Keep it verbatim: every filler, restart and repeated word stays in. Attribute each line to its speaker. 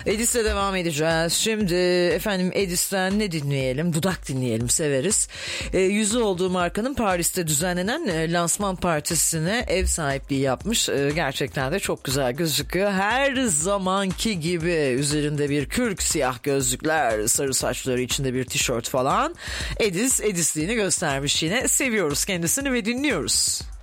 Speaker 1: Edis'le devam edeceğiz. Şimdi efendim Edis'ten ne dinleyelim? Dudak dinleyelim, severiz. E, yüzü olduğu markanın Paris'te düzenlenen e, lansman partisine ev sahipliği yapmış. E, gerçekten de çok güzel gözüküyor. Her zamanki gibi üzerinde bir kürk, siyah gözlükler, sarı saçları, içinde bir tişört falan. Edis, Edis'liğini göstermiş yine. Seviyoruz kendisini ve dinliyoruz.